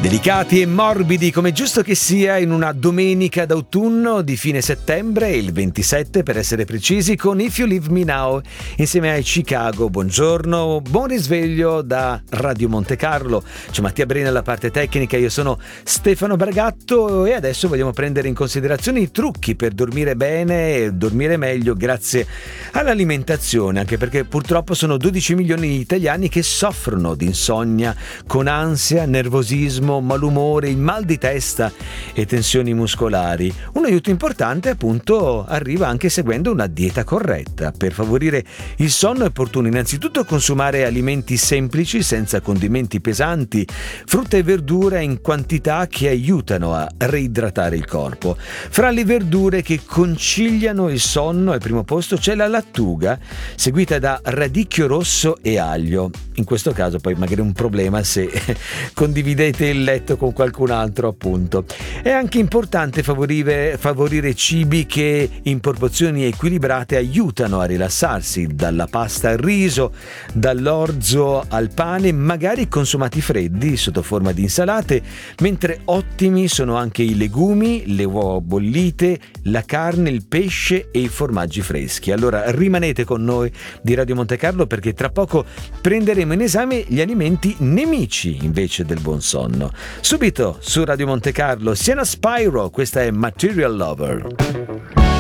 Delicati e morbidi come giusto che sia in una domenica d'autunno di fine settembre, il 27 per essere precisi, con If You Leave Me Now insieme ai Chicago. Buongiorno, buon risveglio da Radio Monte Carlo. C'è Mattia Brena alla parte tecnica, io sono Stefano Bragatto e adesso vogliamo prendere in considerazione i trucchi per dormire bene e dormire meglio grazie all'alimentazione, anche perché purtroppo sono 12 milioni di italiani che soffrono di insonnia con ansia, nervosismo, malumore, il mal di testa e tensioni muscolari. Un aiuto importante appunto arriva anche seguendo una dieta corretta. Per favorire il sonno è opportuno innanzitutto consumare alimenti semplici senza condimenti pesanti, frutta e verdura in quantità che aiutano a reidratare il corpo. Fra le verdure che conciliano il sonno al primo posto c'è la lattuga, seguita da radicchio rosso e aglio. In questo caso poi magari un problema se condividete il letto con qualcun altro, appunto. È anche importante favorire cibi che in proporzioni equilibrate aiutano a rilassarsi, dalla pasta al riso, dall'orzo al pane, magari consumati freddi sotto forma di insalate, mentre ottimi sono anche i legumi, le uova bollite, la carne, il pesce e i formaggi freschi. Allora rimanete con noi di Radio Monte Carlo perché tra poco prenderemo in esame gli alimenti nemici invece del buon sonno. Subito su Radio Monte Carlo, Sienna Spyro, questa è Material Lover.